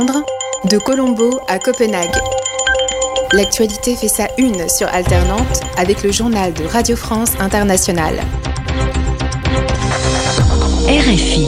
De Colombo à Copenhague. L'actualité fait sa une sur Alter Nantes avec le journal de Radio France Internationale. RFI.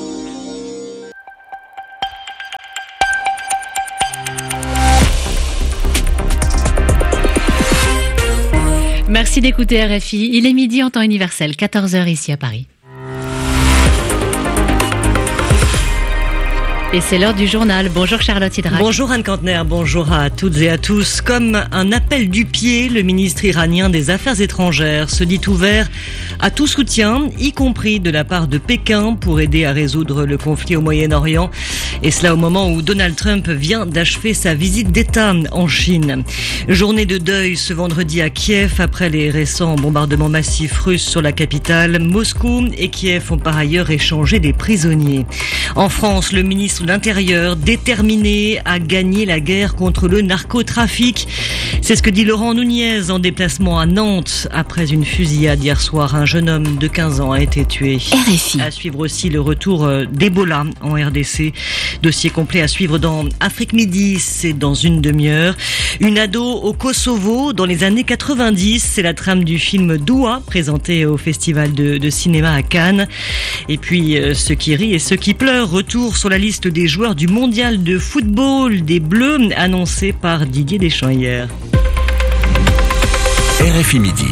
Merci d'écouter RFI. Il est midi en temps universel, 14h ici à Paris. Et c'est l'heure du journal. Bonjour Charlotte Hydrac. Bonjour Anne Kantner, bonjour à toutes et à tous. Comme un appel du pied, le ministre iranien des Affaires étrangères se dit ouvert à tout soutien, y compris de la part de Pékin, pour aider à résoudre le conflit au Moyen-Orient. Et cela au moment où Donald Trump vient d'achever sa visite d'État en Chine. Journée de deuil ce vendredi à Kiev après les récents bombardements massifs russes sur la capitale. Moscou et Kiev ont par ailleurs échangé des prisonniers. En France, le ministre de l'Intérieur déterminé à gagner la guerre contre le narcotrafic. C'est ce que dit Laurent Nunez en déplacement à Nantes après une fusillade hier soir. Un jeune homme de 15 ans a été tué. RFI. À suivre aussi le retour d'Ebola en RDC. Dossier complet à suivre dans Afrique Midi, c'est dans une demi-heure. Une ado au Kosovo dans les années 90, c'est la trame du film Doua, présenté au festival de cinéma à Cannes. Et puis ceux qui rient et ceux qui pleurent, retour sur la liste des joueurs du mondial de football des Bleus, annoncé par Didier Deschamps hier. RFI Midi.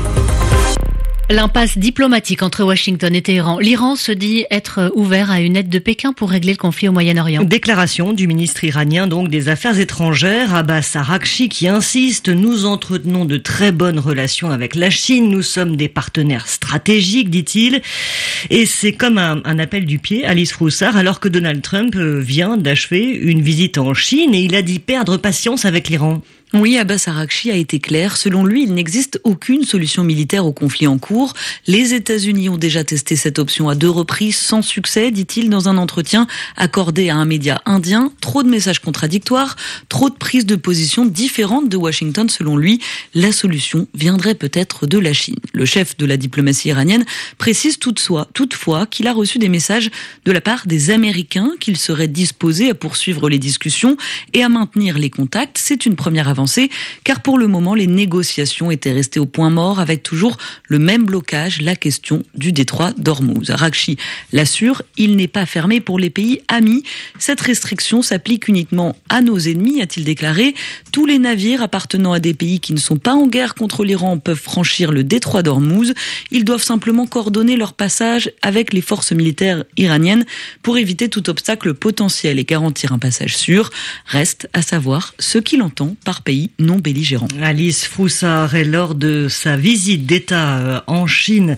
L'impasse diplomatique entre Washington et Téhéran. L'Iran se dit être ouvert à une aide de Pékin pour régler le conflit au Moyen-Orient. Déclaration du ministre iranien donc des Affaires étrangères, Abbas Araghchi, qui insiste: nous entretenons de très bonnes relations avec la Chine, nous sommes des partenaires stratégiques, dit-il. Et c'est comme un appel du pied, Alice Froussard, alors que Donald Trump vient d'achever une visite en Chine et il a dit perdre patience avec l'Iran. Oui, Abbas Araghchi a été clair. Selon lui, il n'existe aucune solution militaire au conflit en cours. Les États-Unis ont déjà testé cette option à 2 reprises sans succès, dit-il dans un entretien accordé à un média indien. Trop de messages contradictoires, trop de prises de position différentes de Washington. Selon lui, la solution viendrait peut-être de la Chine. Le chef de la diplomatie iranienne précise toutefois qu'il a reçu des messages de la part des Américains qu'il serait disposé à poursuivre les discussions et à maintenir les contacts. C'est une première avancée, car pour le moment, les négociations étaient restées au point mort avec toujours le même blocage, la question du détroit d'Ormuz. Araghchi l'assure, il n'est pas fermé pour les pays amis. Cette restriction s'applique uniquement à nos ennemis, a-t-il déclaré. Tous les navires appartenant à des pays qui ne sont pas en guerre contre l'Iran peuvent franchir le détroit d'Ormuz. Ils doivent simplement coordonner leur passage avec les forces militaires iraniennes pour éviter tout obstacle potentiel et garantir un passage sûr. Reste à savoir ce qu'il entend par pays non belligérants. Alice Froussard est lors de sa visite d'État en Chine,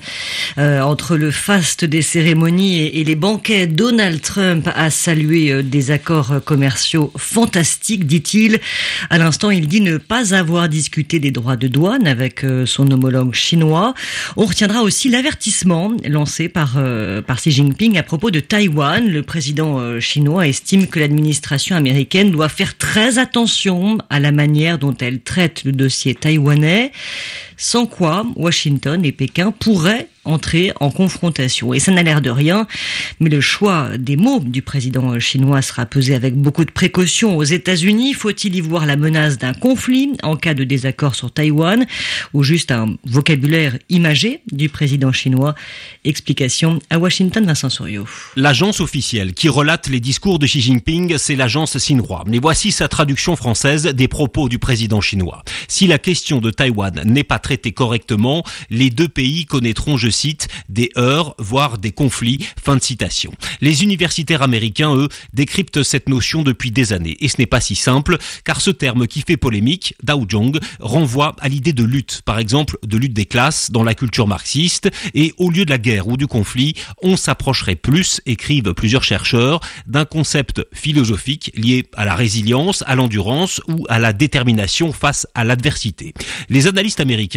entre le faste des cérémonies et les banquets, Donald Trump a salué des accords commerciaux fantastiques, dit-il. À l'instant, il dit ne pas avoir discuté des droits de douane avec son homologue chinois. On retiendra aussi l'avertissement lancé par Xi Jinping à propos de Taïwan. Le président chinois estime que l'administration américaine doit faire très attention à la manière dont elle traite le dossier taïwanais, sans quoi Washington et Pékin pourraient entrer en confrontation. Et ça n'a l'air de rien, mais le choix des mots du président chinois sera pesé avec beaucoup de précautions. Aux États-Unis, faut-il y voir la menace d'un conflit en cas de désaccord sur Taïwan, ou juste un vocabulaire imagé du président chinois? Explication à Washington, Vincent Souriau. L'agence officielle qui relate les discours de Xi Jinping, c'est l'agence Xinhua. Mais voici sa traduction française des propos du président chinois. Si la question de Taïwan n'est pas traitée correctement, les deux pays connaîtront, je cite, des heurts, voire des conflits. Fin de citation. Les universitaires américains, eux, décryptent cette notion depuis des années. Et ce n'est pas si simple, car ce terme qui fait polémique, Daojong, renvoie à l'idée de lutte. Par exemple, de lutte des classes dans la culture marxiste. Et au lieu de la guerre ou du conflit, on s'approcherait plus, écrivent plusieurs chercheurs, d'un concept philosophique lié à la résilience, à l'endurance ou à la détermination face à l'adversité. Les analystes américains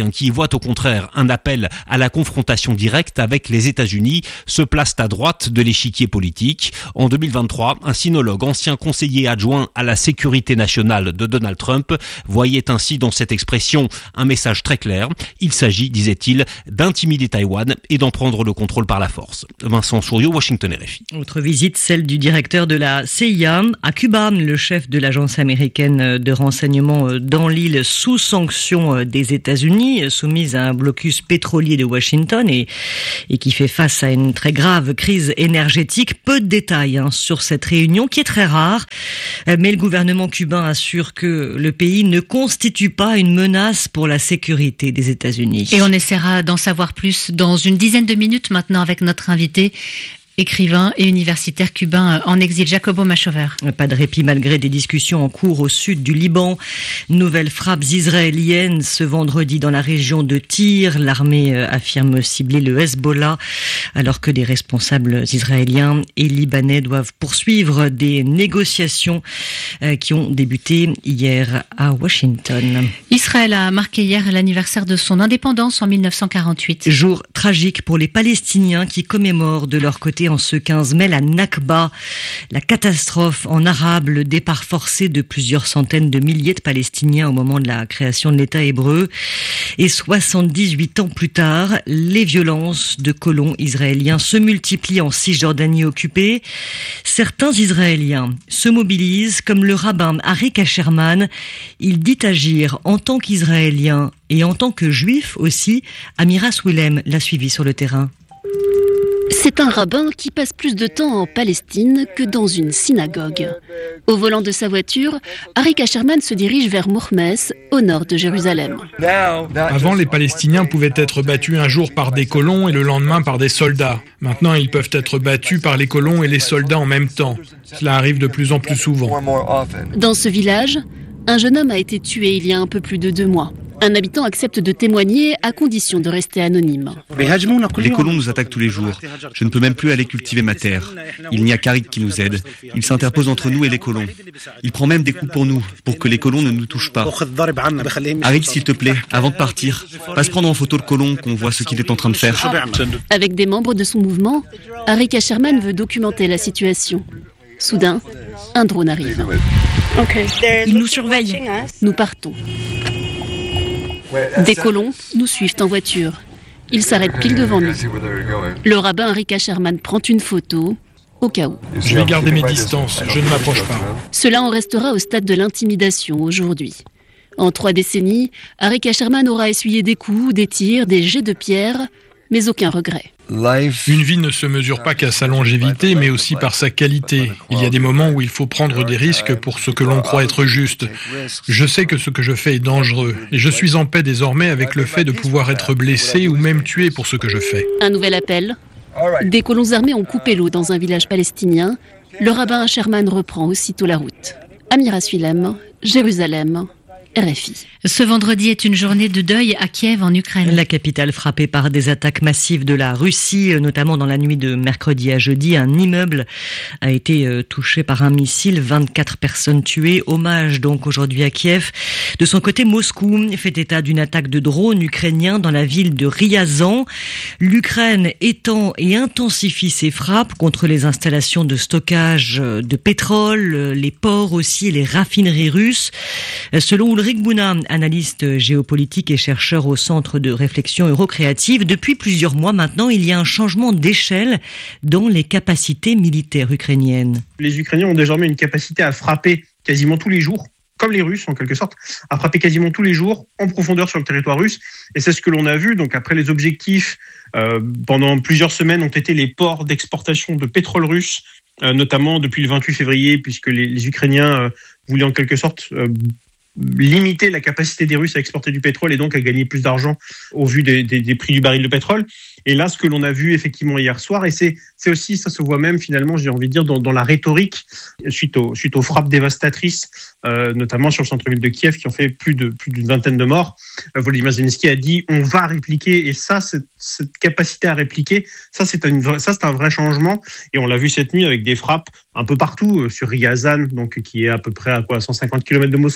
Américains, qui voient au contraire un appel à la confrontation directe avec les États-Unis, se placent à droite de l'échiquier politique. En 2023, un sinologue, ancien conseiller adjoint à la sécurité nationale de Donald Trump, voyait ainsi dans cette expression un message très clair. Il s'agit, disait-il, d'intimider Taïwan et d'en prendre le contrôle par la force. Vincent Souriau, Washington RFI. Autre visite, celle du directeur de la CIA à Cuba, le chef de l'agence américaine de renseignement dans l'île sous sanction des États-Unis, soumise à un blocus pétrolier de Washington et qui fait face à une très grave crise énergétique. Peu de détails sur cette réunion qui est très rare, mais le gouvernement cubain assure que le pays ne constitue pas une menace pour la sécurité des États-Unis. Et on essaiera d'en savoir plus dans une dizaine de minutes maintenant avec notre invité, écrivain et universitaire cubain en exil, Jacobo Machover. Pas de répit malgré des discussions en cours au sud du Liban. Nouvelles frappes israéliennes ce vendredi dans la région de Tyr. L'armée affirme cibler le Hezbollah alors que des responsables israéliens et libanais doivent poursuivre des négociations qui ont débuté hier à Washington. Israël a marqué hier l'anniversaire de son indépendance en 1948. Jour tragique pour les Palestiniens qui commémorent de leur côté en ce 15 mai la Nakba, la catastrophe en arabe, le départ forcé de plusieurs centaines de milliers de Palestiniens au moment de la création de l'État hébreu. Et 78 ans plus tard, les violences de colons israéliens se multiplient en Cisjordanie occupée. Certains Israéliens se mobilisent, comme le rabbin Arik Asherman. Il dit agir en tant qu'Israélien et en tant que Juif aussi. Amira Swilem l'a suivi sur le terrain. C'est un rabbin qui passe plus de temps en Palestine que dans une synagogue. Au volant de sa voiture, Arik Asherman se dirige vers Mourmes, au nord de Jérusalem. Avant, les Palestiniens pouvaient être battus un jour par des colons et le lendemain par des soldats. Maintenant, ils peuvent être battus par les colons et les soldats en même temps. Cela arrive de plus en plus souvent. Dans ce village, un jeune homme a été tué il y a un peu plus de 2 mois. Un habitant accepte de témoigner à condition de rester anonyme. Les colons nous attaquent tous les jours. Je ne peux même plus aller cultiver ma terre. Il n'y a qu'Arik qui nous aide. Il s'interpose entre nous et les colons. Il prend même des coups pour nous, pour que les colons ne nous touchent pas. Arik, s'il te plaît, avant de partir, passe prendre en photo le colon, qu'on voit ce qu'il est en train de faire. Avec des membres de son mouvement, Arik Asherman veut documenter la situation. Soudain, un drone arrive. Il nous surveille. Nous partons. Des colons nous suivent en voiture. Ils s'arrêtent pile devant nous. Le rabbin Arik Asherman prend une photo, au cas où. Je vais garder mes distances, je ne m'approche pas. Cela en restera au stade de l'intimidation aujourd'hui. En 3 décennies, Arik Asherman aura essuyé des coups, des tirs, des jets de pierre, mais aucun regret. Une vie ne se mesure pas qu'à sa longévité, mais aussi par sa qualité. Il y a des moments où il faut prendre des risques pour ce que l'on croit être juste. Je sais que ce que je fais est dangereux, et je suis en paix désormais avec le fait de pouvoir être blessé ou même tué pour ce que je fais. Un nouvel appel. Des colons armés ont coupé l'eau dans un village palestinien. Le rabbin Asherman reprend aussitôt la route. Amira Swilem, Jérusalem, RFI. Ce vendredi est une journée de deuil à Kiev, en Ukraine. La capitale frappée par des attaques massives de la Russie, notamment dans la nuit de mercredi à jeudi. Un immeuble a été touché par un missile, 24 personnes tuées. Hommage donc aujourd'hui à Kiev. De son côté, Moscou fait état d'une attaque de drones ukrainiens dans la ville de Ryazan. L'Ukraine étend et intensifie ses frappes contre les installations de stockage de pétrole, les ports aussi, les raffineries russes. Selon Ulrich Bouna, analyste géopolitique et chercheur au Centre de réflexion eurocréative, depuis plusieurs mois maintenant, il y a un changement d'échelle dans les capacités militaires ukrainiennes. Les Ukrainiens ont désormais une capacité à frapper quasiment tous les jours, comme les Russes en quelque sorte, à frapper quasiment tous les jours en profondeur sur le territoire russe. Et c'est ce que l'on a vu. Donc après les objectifs, pendant plusieurs semaines, ont été les ports d'exportation de pétrole russe, notamment depuis le 28 février, puisque les Ukrainiens voulaient en quelque sorte limiter la capacité des Russes à exporter du pétrole et donc à gagner plus d'argent au vu des prix du baril de pétrole. Et là, ce que l'on a vu effectivement hier soir, et c'est aussi, ça se voit même finalement, j'ai envie de dire, dans la rhétorique, suite aux frappes dévastatrices, notamment sur le centre-ville de Kiev, qui ont fait plus d'une vingtaine de morts. Volodymyr Zelensky a dit, on va répliquer, et ça, cette capacité à répliquer, ça c'est un vrai changement, et on l'a vu cette nuit avec des frappes un peu partout, sur Ryazan, donc qui est à peu près à 150 km de Moscou,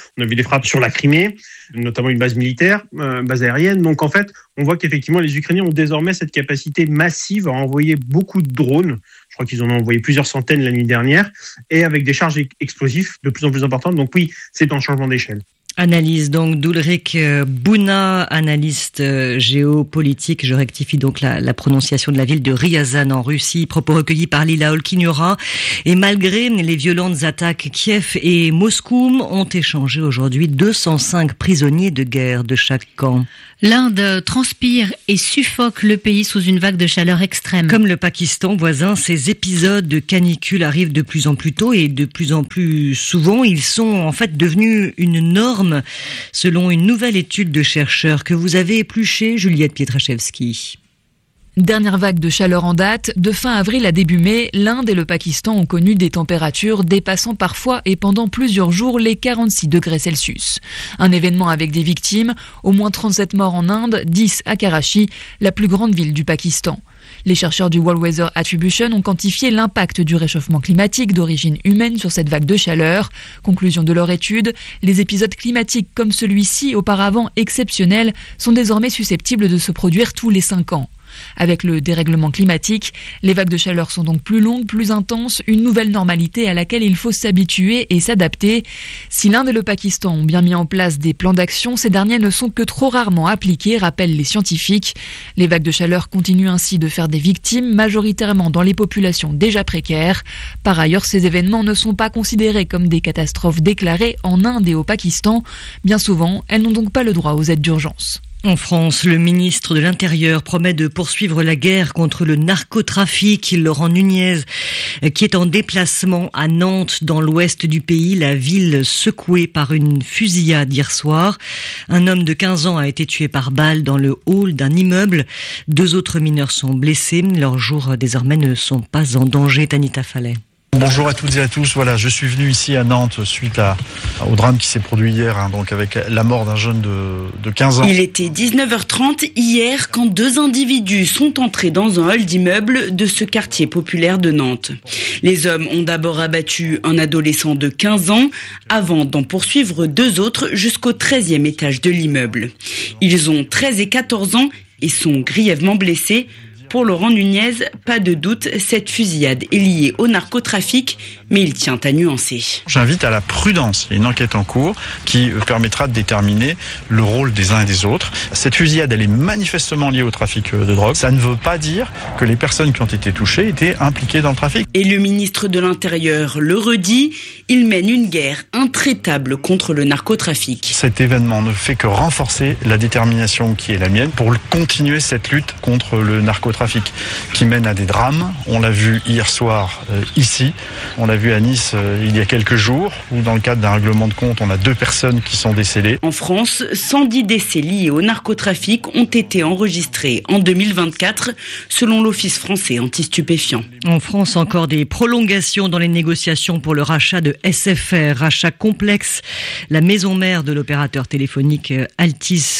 On a vu des frappes sur la Crimée, notamment une base militaire, base aérienne. Donc en fait, on voit qu'effectivement les Ukrainiens ont désormais cette capacité massive à envoyer beaucoup de drones. Je crois qu'ils en ont envoyé plusieurs centaines la nuit dernière, et avec des charges explosives de plus en plus importantes. Donc oui, c'est un changement d'échelle. Analyse donc d'Ulrich Bouna, analyste géopolitique. Je rectifie donc la prononciation de la ville de Ryazan en Russie. Propos recueillis par Lila Olkinuora. Et malgré les violentes attaques, Kiev et Moscou ont échangé aujourd'hui 205 prisonniers de guerre de chaque camp. L'Inde transpire et suffoque le pays sous une vague de chaleur extrême. Comme le Pakistan voisin, ces épisodes de canicule arrivent de plus en plus tôt et de plus en plus souvent. Ils sont en fait devenus une norme, selon une nouvelle étude de chercheurs que vous avez épluchée, Juliette Pietraszewski. Dernière vague de chaleur en date, de fin avril à début mai, l'Inde et le Pakistan ont connu des températures dépassant parfois et pendant plusieurs jours les 46 degrés Celsius. Un événement avec des victimes, au moins 37 morts en Inde, 10 à Karachi, la plus grande ville du Pakistan. Les chercheurs du World Weather Attribution ont quantifié l'impact du réchauffement climatique d'origine humaine sur cette vague de chaleur. Conclusion de leur étude, les épisodes climatiques comme celui-ci, auparavant exceptionnels, sont désormais susceptibles de se produire tous les 5 ans. Avec le dérèglement climatique, les vagues de chaleur sont donc plus longues, plus intenses, une nouvelle normalité à laquelle il faut s'habituer et s'adapter. Si l'Inde et le Pakistan ont bien mis en place des plans d'action, ces derniers ne sont que trop rarement appliqués, rappellent les scientifiques. Les vagues de chaleur continuent ainsi de faire des victimes, majoritairement dans les populations déjà précaires. Par ailleurs, ces événements ne sont pas considérés comme des catastrophes déclarées en Inde et au Pakistan. Bien souvent, elles n'ont donc pas le droit aux aides d'urgence. En France, le ministre de l'Intérieur promet de poursuivre la guerre contre le narcotrafic. Laurent Nunez, qui est en déplacement à Nantes, dans l'ouest du pays, la ville secouée par une fusillade hier soir. Un homme de 15 ans a été tué par balle dans le hall d'un immeuble. 2 autres mineurs sont blessés. Leurs jours désormais ne sont pas en danger. Tanita Fallet. Bonjour à toutes et à tous. Voilà, je suis venu ici à Nantes suite au drame qui s'est produit hier, donc avec la mort d'un jeune de 15 ans. Il était 19h30 hier quand 2 individus sont entrés dans un hall d'immeuble de ce quartier populaire de Nantes. Les hommes ont d'abord abattu un adolescent de 15 ans avant d'en poursuivre 2 autres jusqu'au 13e étage de l'immeuble. Ils ont 13 et 14 ans et sont grièvement blessés. Pour Laurent Nunez, pas de doute, cette fusillade est liée au narcotrafic, mais il tient à nuancer. J'invite à la prudence. Il y a une enquête en cours qui permettra de déterminer le rôle des uns et des autres. Cette fusillade, elle est manifestement liée au trafic de drogue. Ça ne veut pas dire que les personnes qui ont été touchées étaient impliquées dans le trafic. Et le ministre de l'Intérieur le redit, il mène une guerre intraitable contre le narcotrafic. Cet événement ne fait que renforcer la détermination qui est la mienne pour continuer cette lutte contre le narcotrafic qui mène à des drames. On l'a vu hier soir ici, on l'a vu à Nice il y a quelques jours, où dans le cadre d'un règlement de compte, on a 2 personnes qui sont décédées. En France, 110 décès liés au narcotrafic ont été enregistrés en 2024, selon l'Office français anti-stupéfiants. En France, encore des prolongations dans les négociations pour le rachat de SFR, rachat complexe. La maison mère de l'opérateur téléphonique Altice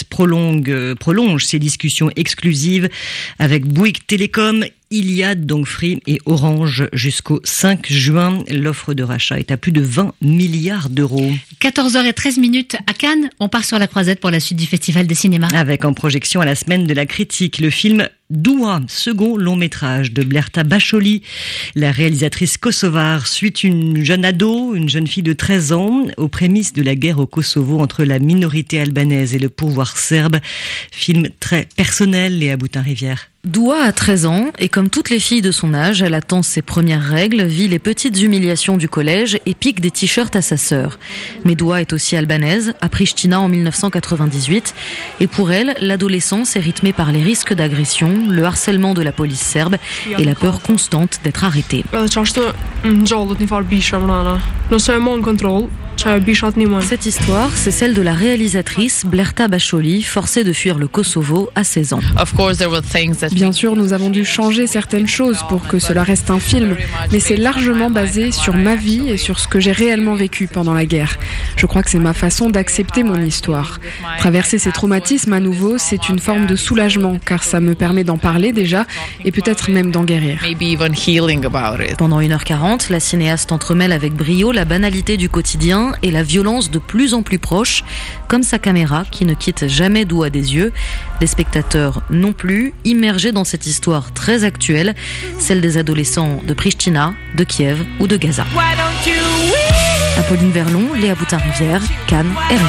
prolonge ses discussions exclusives avec Bouygues Télécom, Iliad, donc Free et Orange jusqu'au 5 juin. L'offre de rachat est à plus de 20 milliards d'euros. 14h13 à Cannes. On part sur la croisette pour la suite du Festival des cinémas. Avec en projection à la semaine de la critique, le film Doua, second long métrage de Blerta Bacholi. La réalisatrice kosovare suit une jeune ado, une jeune fille de 13 ans, aux prémices de la guerre au Kosovo entre la minorité albanaise et le pouvoir serbe. Film très personnel, Léa Boutin-Rivière. Doua a 13 ans et comme toutes les filles de son âge, elle attend ses premières règles, vit les petites humiliations du collège et pique des t-shirts à sa sœur. Mais Doua est aussi albanaise, à Pristina en 1998. Et pour elle, l'adolescence est rythmée par les risques d'agression, le harcèlement de la police serbe et la peur constante d'être arrêtée. Cette histoire, c'est celle de la réalisatrice Blerta Bacholi, forcée de fuir le Kosovo à 16 ans. Bien sûr, nous avons dû changer certaines choses pour que cela reste un film, mais c'est largement basé sur ma vie et sur ce que j'ai réellement vécu pendant la guerre. Je crois que c'est ma façon d'accepter mon histoire. Traverser ces traumatismes à nouveau, c'est une forme de soulagement, car ça me permet d'en parler déjà et peut-être même d'en guérir. Pendant 1h40, la cinéaste entremêle avec brio la banalité du quotidien et la violence de plus en plus proche, comme sa caméra qui ne quitte jamais Doua des yeux. Les spectateurs non plus, immergés dans cette histoire très actuelle, celle des adolescents de Pristina, de Kiev ou de Gaza. Apolline Verlon, Léa Boutin-Rivière, Cannes, RFI.